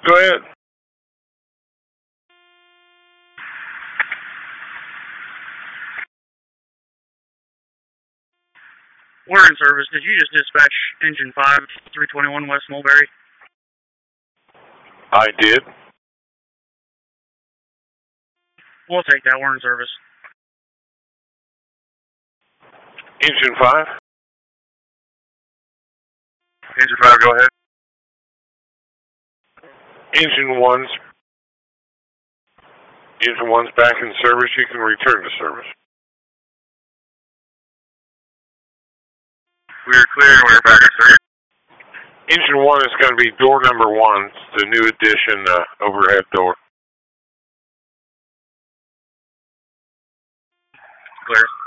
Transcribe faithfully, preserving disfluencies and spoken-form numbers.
Go ahead. We're in service. Did you just dispatch engine five, three twenty-one West Mulberry? I did. We'll take that. We're in service. Engine five. Engine five, go ahead. Engine one's Engine one's back in service. You can return to service. We're clear. We're back in service. Engine one is going to be door number one. It's the new addition uh, overhead door. Clear.